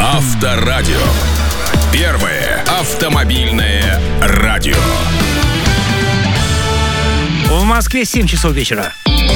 Авторадио. Первое автомобильное радио. В Москве 7 часов вечера.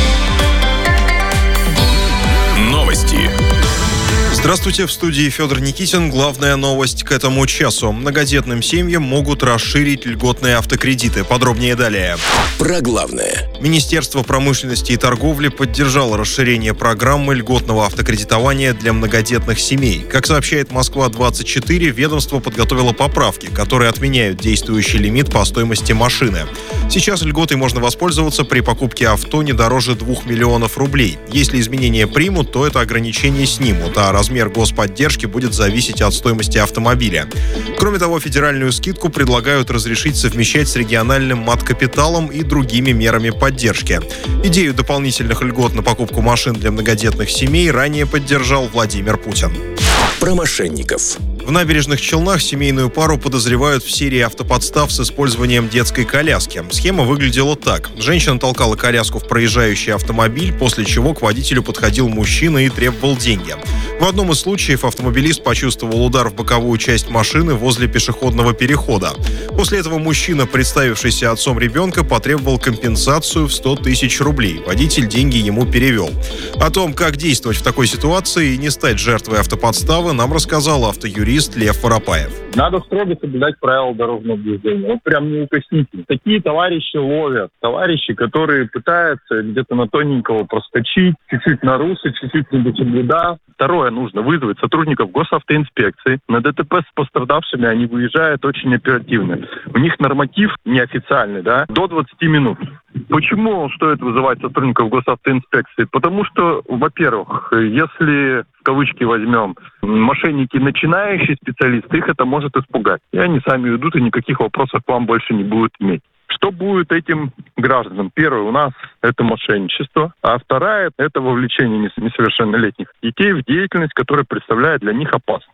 Новости. Здравствуйте, в студии Федор Никитин. Главная новость к этому часу. Многодетным семьям могут расширить льготные автокредиты. Подробнее далее. Про главное. Министерство промышленности и торговли поддержало расширение программы льготного автокредитования для многодетных семей. Как сообщает Москва-24, ведомство подготовило поправки, которые отменяют действующий лимит по стоимости машины. Сейчас льготой можно воспользоваться при покупке авто не дороже 2 миллионов рублей. Если изменения примут, то это ограничение снимут, а размер господдержки будет зависеть от стоимости автомобиля. Кроме того, федеральную скидку предлагают разрешить совмещать с региональным мат-капиталом и другими мерами поддержки. Идею дополнительных льгот на покупку машин для многодетных семей ранее поддержал Владимир Путин. Про мошенников. В Набережных Челнах семейную пару подозревают в серии автоподстав с использованием детской коляски. Схема выглядела так. Женщина толкала коляску в проезжающий автомобиль, после чего к водителю подходил мужчина и требовал деньги. В одном из случаев автомобилист почувствовал удар в боковую часть машины возле пешеходного перехода. После этого мужчина, представившийся отцом ребенка, потребовал компенсацию в 100 тысяч рублей. Водитель деньги ему перевел. О том, как действовать в такой ситуации и не стать жертвой автоподставы, нам рассказал автоюрист Лев Воропаев. Надо строго соблюдать правила дорожного движения. Вот прям неукоснительно. Такие товарищи ловят. Товарищи, которые пытаются где-то на тоненького проскочить, чуть-чуть нарушить, чуть-чуть не соблюдав. Второе, нужно вызвать сотрудников госавтоинспекции. На ДТП с пострадавшими они выезжают очень оперативно. У них норматив неофициальный, до 20 минут. Почему стоит вызывать сотрудников госавтоинспекции? Потому что, во-первых, если, в кавычки возьмем, мошенники начинающие специалисты, их это может испугать. И они сами уйдут, и никаких вопросов к вам больше не будут иметь. Что будет этим гражданам? Первое, у нас это мошенничество, а вторая, это вовлечение несовершеннолетних детей в деятельность, которая представляет для них опасность.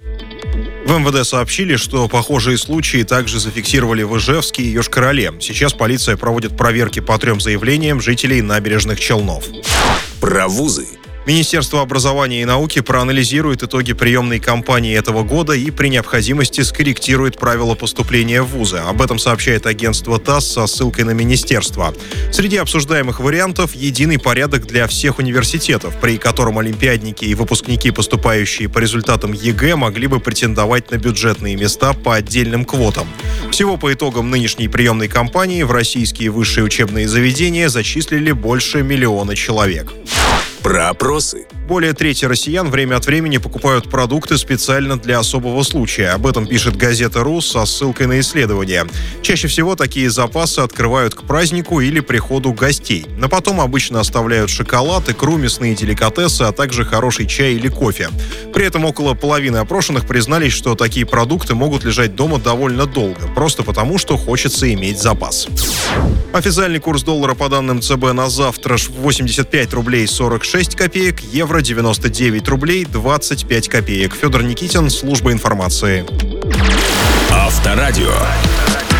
В МВД сообщили, что похожие случаи также зафиксировали в Ижевске и Йошкар-Оле. Сейчас полиция проводит проверки по 3 заявлениям жителей Набережных Челнов. Про вузы. Министерство образования и науки проанализирует итоги приемной кампании этого года и при необходимости скорректирует правила поступления в вузы. Об этом сообщает агентство ТАСС со ссылкой на министерство. Среди обсуждаемых вариантов единый порядок для всех университетов, при котором олимпиадники и выпускники, поступающие по результатам ЕГЭ, могли бы претендовать на бюджетные места по отдельным квотам. Всего по итогам нынешней приемной кампании в российские высшие учебные заведения зачислили больше 1 миллиона человек. Про опросы. Более трети россиян время от времени покупают продукты специально для особого случая. Об этом пишет газета «РУ» со ссылкой на исследования. Чаще всего такие запасы открывают к празднику или приходу гостей. Но потом обычно оставляют шоколад, икру, мясные деликатесы, а также хороший чай или кофе. При этом около половины опрошенных признались, что такие продукты могут лежать дома довольно долго, просто потому, что хочется иметь запас. Официальный курс доллара по данным ЦБ на завтра 85 рублей 46 копеек, евро 99 рублей 25 копеек. Федор Никитин, служба информации. Авторадио.